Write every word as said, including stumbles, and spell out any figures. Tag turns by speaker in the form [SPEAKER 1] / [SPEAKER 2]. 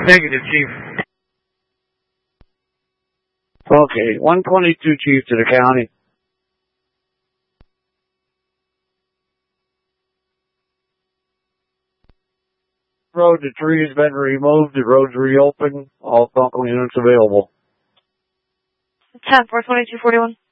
[SPEAKER 1] Negative, Chief.
[SPEAKER 2] Okay, one twenty-two, Chief, to the county. Road, the tree has been removed, the road's reopened, all vehicle units available.
[SPEAKER 3] ten, four twenty-two, forty-one.